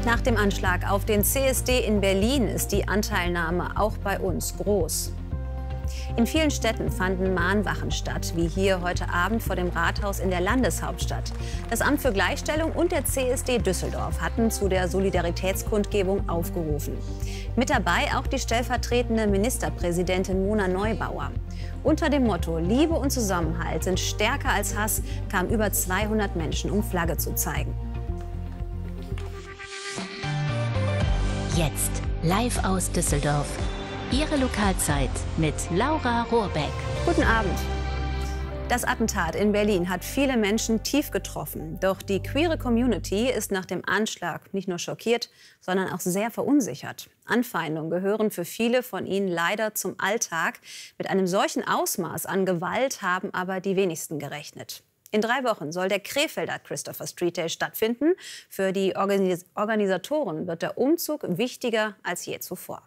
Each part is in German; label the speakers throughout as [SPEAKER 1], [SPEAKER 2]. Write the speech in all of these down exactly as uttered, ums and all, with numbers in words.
[SPEAKER 1] Nach dem Anschlag auf den C S D in Berlin ist die Anteilnahme auch bei uns groß. In vielen Städten fanden Mahnwachen statt, wie hier heute Abend vor dem Rathaus in der Landeshauptstadt. Das Amt für Gleichstellung und der C S D Düsseldorf hatten zu der Solidaritätskundgebung aufgerufen. Mit dabei auch die stellvertretende Ministerpräsidentin Mona Neubauer. Unter dem Motto Liebe und Zusammenhalt sind stärker als Hass kamen über zweihundert Menschen, um Flagge zu zeigen.
[SPEAKER 2] Jetzt live aus Düsseldorf. Ihre Lokalzeit mit Laura Rohrbeck.
[SPEAKER 1] Guten Abend. Das Attentat in Berlin hat viele Menschen tief getroffen. Doch die queere Community ist nach dem Anschlag nicht nur schockiert, sondern auch sehr verunsichert. Anfeindungen gehören für viele von ihnen leider zum Alltag. Mit einem solchen Ausmaß an Gewalt haben aber die wenigsten gerechnet. In drei Wochen soll der Krefelder Christopher Street Day stattfinden. Für die Organis- Organisatoren wird der Umzug wichtiger als je zuvor.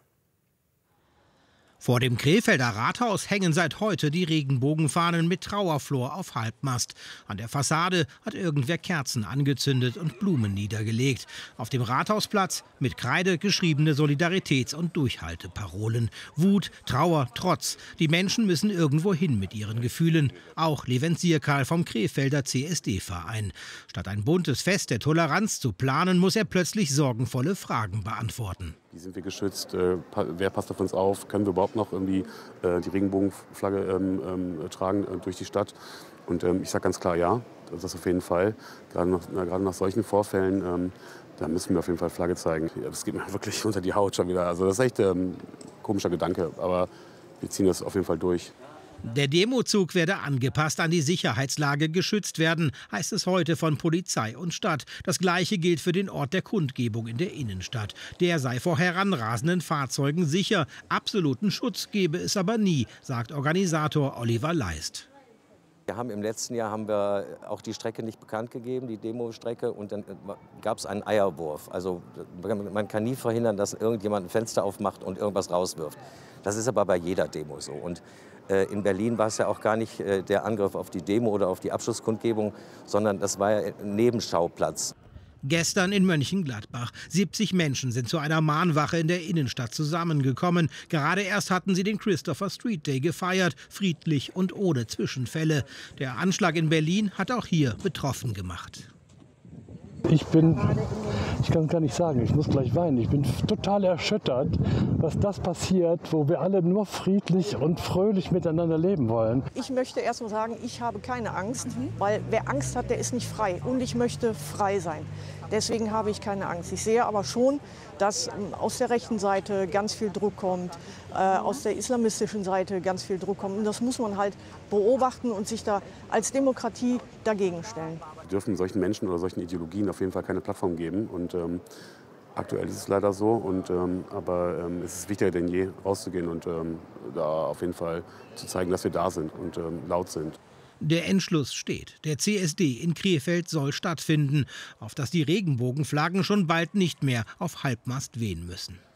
[SPEAKER 3] Vor dem Krefelder Rathaus hängen seit heute die Regenbogenfahnen mit Trauerflor auf Halbmast. An der Fassade hat irgendwer Kerzen angezündet und Blumen niedergelegt. Auf dem Rathausplatz mit Kreide geschriebene Solidaritäts- und Durchhalteparolen. Wut, Trauer, Trotz. Die Menschen müssen irgendwo hin mit ihren Gefühlen. Auch Levent Sierkal vom Krefelder C S D-Verein. Statt ein buntes Fest der Toleranz zu planen, muss er plötzlich sorgenvolle Fragen beantworten.
[SPEAKER 4] Wie sind wir geschützt? Äh, wer passt auf uns auf? Können wir überhaupt noch irgendwie äh, die Regenbogenflagge ähm, ähm, tragen äh, durch die Stadt? Und ähm, ich sage ganz klar, ja, das ist auf jeden Fall. Gerade nach, na, gerade nach solchen Vorfällen, ähm, da müssen wir auf jeden Fall Flagge zeigen. Ja, das geht mir wirklich unter die Haut schon wieder. Also das ist echt ein ähm, komischer Gedanke, aber wir ziehen das auf jeden Fall durch.
[SPEAKER 3] Der Demozug werde angepasst an die Sicherheitslage geschützt werden, heißt es heute von Polizei und Stadt. Das Gleiche gilt für den Ort der Kundgebung in der Innenstadt. Der sei vor heranrasenden Fahrzeugen sicher. Absoluten Schutz gebe es aber nie, sagt Organisator Oliver Leist.
[SPEAKER 5] Wir haben im letzten Jahr haben wir auch die Strecke nicht bekannt gegeben, die Demostrecke, und dann gab es einen Eierwurf. Also man kann nie verhindern, dass irgendjemand ein Fenster aufmacht und irgendwas rauswirft. Das ist aber bei jeder Demo so. Und äh, in Berlin war es ja auch gar nicht äh, der Angriff auf die Demo oder auf die Abschlusskundgebung, sondern das war ja ein Nebenschauplatz.
[SPEAKER 3] Gestern in Mönchengladbach. siebzig Menschen sind zu einer Mahnwache in der Innenstadt zusammengekommen. Gerade erst hatten sie den Christopher Street Day gefeiert, friedlich und ohne Zwischenfälle. Der Anschlag in Berlin hat auch hier betroffen gemacht.
[SPEAKER 6] Ich bin, ich kann es gar nicht sagen, ich muss gleich weinen. Ich bin total erschüttert, was das passiert, wo wir alle nur friedlich und fröhlich miteinander leben wollen.
[SPEAKER 7] Ich möchte erst mal sagen, ich habe keine Angst, weil wer Angst hat, der ist nicht frei. Und ich möchte frei sein. Deswegen habe ich keine Angst. Ich sehe aber schon, dass aus der rechten Seite ganz viel Druck kommt, äh, aus der islamistischen Seite ganz viel Druck kommt. Und das muss man halt beobachten und sich da als Demokratie dagegen stellen.
[SPEAKER 4] Wir dürfen solchen Menschen oder solchen Ideologien auf jeden Fall keine Plattform geben. Und ähm, aktuell ist es leider so. Und, ähm, aber ähm, es ist wichtiger denn je, rauszugehen und ähm, da auf jeden Fall zu zeigen, dass wir da sind und ähm, laut sind.
[SPEAKER 3] Der Entschluss steht. Der C S D in Krefeld soll stattfinden, auf das die Regenbogenflaggen schon bald nicht mehr auf Halbmast wehen müssen.